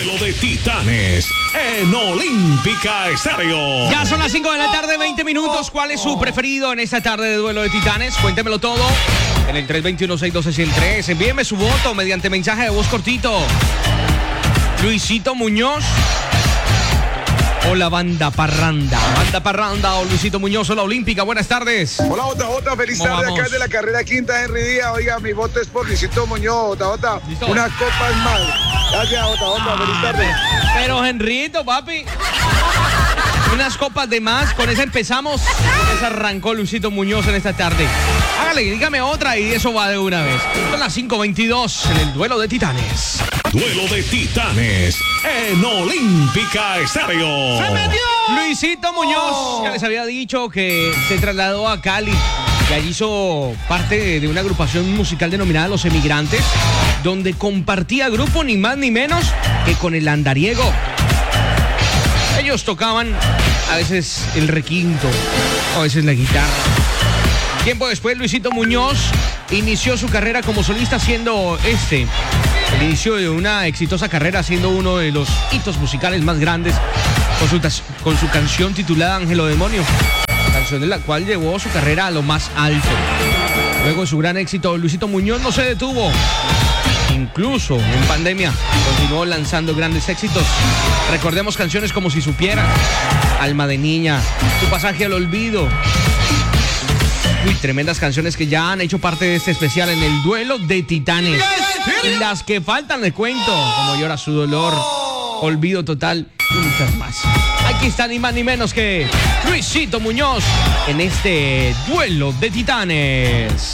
Lo de Titanes en Olímpica Estéreo. Ya son las 5 de la tarde, 20 minutos. ¿Cuál es su preferido en esta tarde de Duelo de Titanes? Cuéntemelo todo en el 321-612-103. Envíeme su voto mediante mensaje de voz cortito. Luisito Muñoz o la Banda Parranda. Banda Parranda o Luisito Muñoz o la Olímpica. Buenas tardes. Hola, JJ, feliz tarde acá de la carrera quinta Henry Díaz. Oiga, mi voto es por Luisito Muñoz, JJ. ¿Listo? Unas copas más. Gracias, JJ, feliz tarde. Pero Henrito, papi, unas copas de más. Con esa empezamos. Con esa arrancó Luisito Muñoz en esta tarde. Hágale, dígame otra y eso va de una vez. Son las 5:22 en el Duelo de Titanes. Duelo de Titanes en Olímpica Estéreo. ¡Se metió! Luisito Muñoz, ya les había dicho que se trasladó a Cali y allí hizo parte de una agrupación musical denominada Los Emigrantes, donde compartía grupo ni más ni menos que con el Andariego. Ellos tocaban a veces el requinto, a veces la guitarra. Tiempo después, Luisito Muñoz inició su carrera como solista siendo el inicio de una exitosa carrera, siendo uno de los hitos musicales más grandes con su canción titulada Ángelo Demonio, canción de la cual llevó su carrera a lo más alto. Luego de su gran éxito, Luisito Muñoz no se detuvo. Incluso en pandemia continuó lanzando grandes éxitos. Recordemos canciones como Si Supiera, Alma de Niña, Tu Pasaje al Olvido. Uy, tremendas canciones que ya han hecho parte de este especial en el Duelo de Titanes. Y las que faltan, les cuento, como Llora su dolor, Olvido Total y muchas más. Aquí está ni más ni menos que Luisito Muñoz en este Duelo de Titanes.